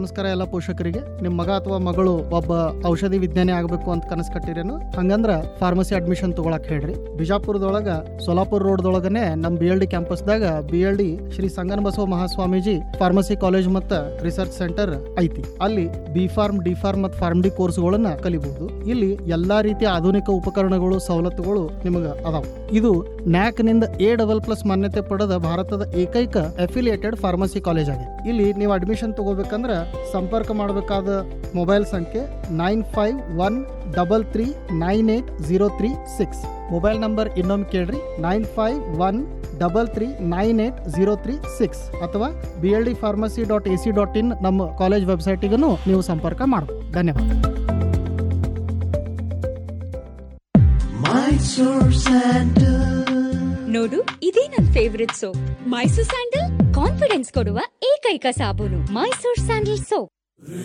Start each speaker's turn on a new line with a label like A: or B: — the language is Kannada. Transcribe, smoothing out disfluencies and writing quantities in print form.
A: ನಮಸ್ಕಾರ ಎಲ್ಲ ಪೋಷಕರಿಗೆ. ನಿಮ್ಮ ಮಗ ಅಥವಾ ಮಗಳು ಒಬ್ಬ ಔಷಧಿ ವಿಜ್ಞಾನಿ ಆಗಬೇಕು ಅಂತ ಕನಸು ಕಟ್ಟಿರೇನು? ಹಂಗಂದ್ರ ಫಾರ್ಮಸಿ ಅಡ್ಮಿಷನ್ ತಗೊಳಕ್ ಹೇಳ್ರಿ. ಬಿಜಾಪುರದೊಳಗ ಸೋಲಾಪುರ ರೋಡ್ದೊಳಗನೆ ನಮ್ಮ BLD ಕ್ಯಾಂಪಸ್ದಾಗ BLD Shri Sangana Basava Mahaswamiji pharmacy college ಮತ್ತು ರಿಸರ್ಚ್ ಸೆಂಟರ್ ಐತಿ. ಅಲ್ಲಿ B.Pharm, D.Pharm ಮತ್ತು PharmD ಕೋರ್ಸ್ಗಳನ್ನ ಕಲಿಬಹುದು. ಇಲ್ಲಿ ಎಲ್ಲಾ ರೀತಿಯ ಆಧುನಿಕ ಉಪಕರಣಗಳು, ಸವಲತ್ತುಗಳು ನಿಮಗೆ ಅದಾವ. ಇದು NAC ನಿಂದ A++ ಮಾನ್ಯತೆ ಪಡೆದ ಭಾರತದ ಏಕೈಕ ಅಫಿಲಿಯೇಟೆಡ್ ಫಾರ್ಮಸಿ ಕಾಲೇಜ್ ಆಗಿದೆ. ಇಲ್ಲಿ ನೀವು ಅಡ್ಮಿಷನ್ ತಗೋಬೇಕಂದ್ರೆ ಸಂಪರ್ಕ ಮಾಡಬೇಕಾದ ಮೊಬೈಲ್ ಸಂಖ್ಯೆ 9513398036. ಮೊಬೈಲ್ ನಂಬರ್ ಇನ್ನೊಮ್ಮೆ ಕೇಳ್ರಿ, 9513398036 ಅಥವಾ bldpharmacy.ac.in ನಮ್ಮ ಕಾಲೇಜ್ ವೆಬ್ಸೈಟಿಗೂ ನೀವು ಸಂಪರ್ಕ ಮಾಡಬಹುದು. ಧನ್ಯವಾದ.
B: ನೋಡು, ಇದೇ ನನ್ favourite soap. Mysore sandal confidence ಕೊಡುವ ಏಕೈಕ ಸಾಬೂನು. Mysore sandal soap.